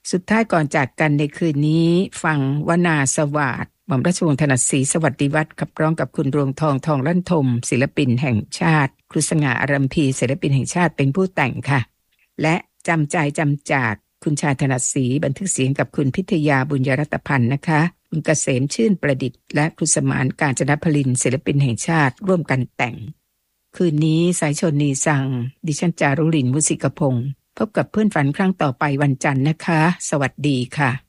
สุดท้ายก่อนจากกันในคืนนี้ฟังวนาสวาทหม่อมราชวงศ์ถนัดศรีสวัสดิวัฒน์ขับร้องกับคุณรวงทองทองลั่นทมศิลปินแห่งชาติครูสง่าอารัมพีศิลปินแห่งชาติเป็นผู้แต่งค่ะและจำใจจำจากคุณชายถนัดศรีบันทึกเสียงกับคุณพิทยาบุญยรัตพันธ์นะคะคุณเกษมชื่นประดิษฐ์และครูสมานกาญจนพลินศิลปินแห่งชาติร่วมกันแต่งคืนนี้สายชนนีสังดิฉันจารุลินมุสิกพงศ์พบกับเพื่อนฝันครั้งต่อไปวันจันทร์นะคะสวัสดีค่ะ